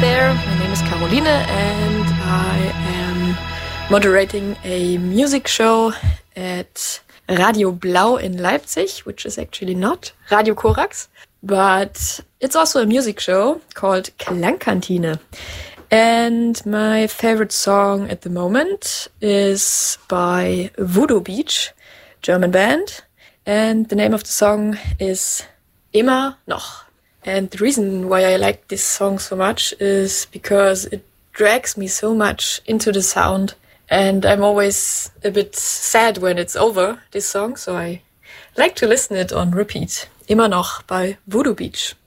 there. My name is Caroline and I am moderating a music show at Radio Blau in Leipzig, which is actually not Radio Korax, but it's also a music show called Klangkantine. And my favorite song at the moment is by Voodoo Beach, German band. And the name of the song is Immer noch. And the reason why I like this song so much is because it drags me so much into the sound. And I'm always a bit sad when it's over, this song. So I like to listen it on repeat. Immer noch by Voodoo Beach.